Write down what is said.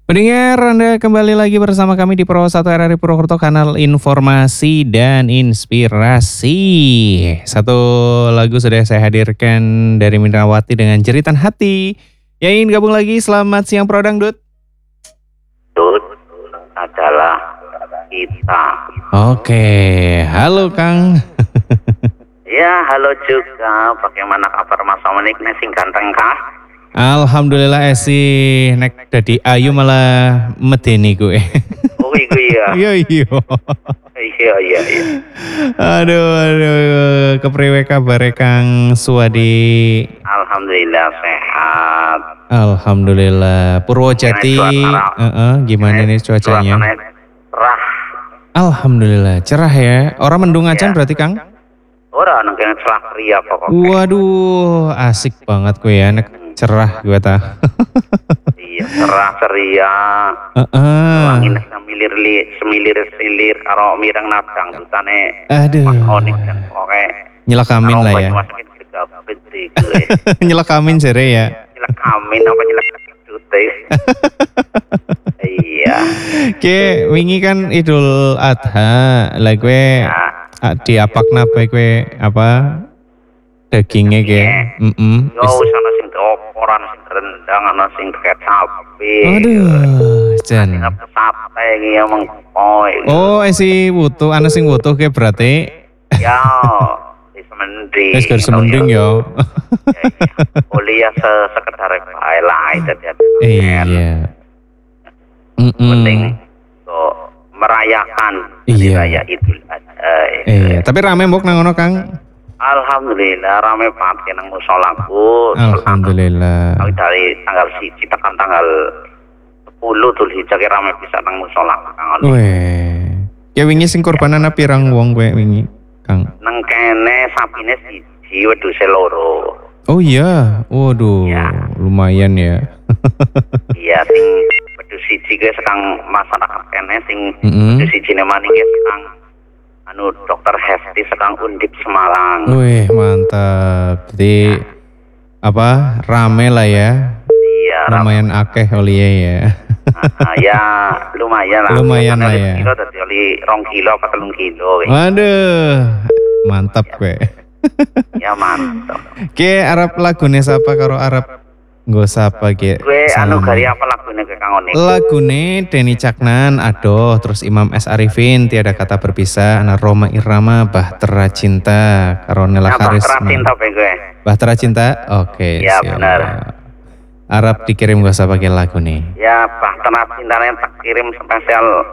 Pendengar, Anda kembali lagi bersama kami di Pro 1 RRI Purwokerto, kanal informasi dan inspirasi. Satu lagu sudah saya hadirkan dari Mindrawati dengan Jeritan Hati. Yang ingin gabung lagi, selamat siang Pro Dangdut. Dut adalah kita. Oke, halo Kang. Ya, halo juga. Bagaimana kabar Mas Omenik sing ganteng kah? Alhamdulillah esi nek dadi ayu malah medeni gue. Oh iku ya. Iya. Iya. Aduh, kepriwe kabare Kang Suwadi? Alhamdulillah sehat. Alhamdulillah. Purwojati, gimana nih cuacanya? Suasana cerah. Alhamdulillah, cerah ya. Orang mendung acan Ya. berarti Kang? Ora nang kene cerah ria pokoknya. Waduh, asik banget gue ya, nek cerah gue ta. Iya, cerah ceria. Angin semilir karo mireng nadang dutane. Aduh. Mas Onik dan pokoke. Nyelakamin lah ya. Nyelakamin sere ya. Nyelakamin apa nyelakamin dute. Iya. Oke, wingi kan Idul Adha, lah gue diapak napa gue apa dagingnya gue. Yo wis ana sing diopor, ana sing rendang, ana sing kayak sapi. Aduh, jan. Sate iki emang koi. Oh, esi wutuh, ana sing wutuh ke berarti. Ya, wis mending. Wis gar semending yo. Oli ya sekedar bae lah dadi. Iya. Penting kok merayakan Iya. raya Idul Adha. Iya, tapi rame mbok nang ngono Kang. Alhamdulillah rame banget nang musolaku. Alhamdulillah. Dari tanggal 1 tekan tanggal 10 Dzulhijjah ki rame bisa nang musola Kang. Weh. Ya wingi sing korbanan pirang wong kowe wingi, Kang? Nang kene sapine siji wedhuse loro. Oh iya. Waduh, Ya. lumayan ya. Iya sing wedhus siji ki sedang masyarakat kene sing wedhus sijine maning ki sedang Dokter Hesti sedang Undip Semarang. Wih, mantap. Jadi apa? Rame lah ya. Iya, lumayan akeh olinya ya. Ya lumayan lah. Lumayan lah ya. Kilo dadi oli 2 kilo apa 3 kilo. Waduh, mantap gue. Ya mantap. Oke, Arab lagune sapa karo Arab nggo sapa ge? Gue gari apa lagune ke Kang Onik? Lagune Denny Caknan, Adoh, terus Imam S. Arifin, Tiada Kata Berpisah, Ana Roma Irama, Bahtera Cinta, karo Nela Karisma. Bahtera Cinta pe gue. Bahtera Cinta? Oke, Ya siap. benar. Arab dikirim gak usah pakai lagu nih. Ya Bahtera Cintanya tak kirim spesial